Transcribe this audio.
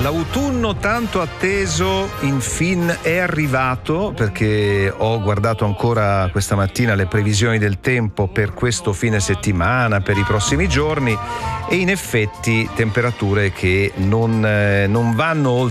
L'autunno tanto atteso infine è arrivato, perché ho guardato ancora questa mattina le previsioni del tempo per questo fine settimana, per i prossimi giorni, e in effetti temperature che non vanno oltre